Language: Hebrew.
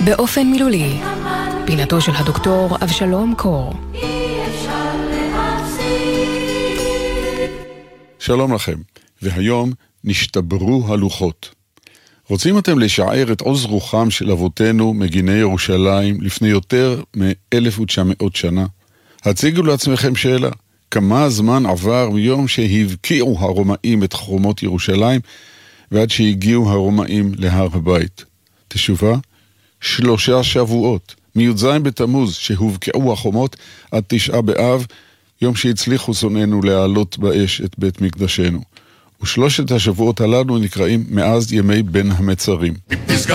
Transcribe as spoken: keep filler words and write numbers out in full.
באופן מילולי, פינתו של הדוקטור אבשלום קור. שלום לכם, והיום נשתברו הלוחות. רוצים אתם לשער את עוז רוחם של אבותינו מגיני ירושלים לפני יותר מ-אלף ותשע מאות שנה? הציגו לעצמכם שאלה, כמה זמן עבר מיום שהבקיעו הרומאים את חומות ירושלים ועד שהגיעו הרומאים להר הבית? תשובה, שלושה שבועות, מי"ז בתמוז שהובקעו החומות עד תשעה באב, יום שהצליחו שונאינו להעלות באש את בית מקדשנו. ושלושת השבועות הללו נקראים מאז ימי בין המצרים.